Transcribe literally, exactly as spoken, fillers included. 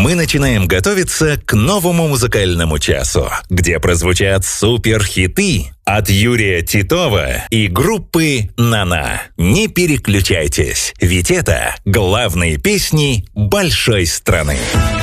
Мы начинаем готовиться к новому музыкальному часу, где прозвучат суперхиты от Юрия Титова и группы «Нана». Не переключайтесь, ведь это главные песни большой страны.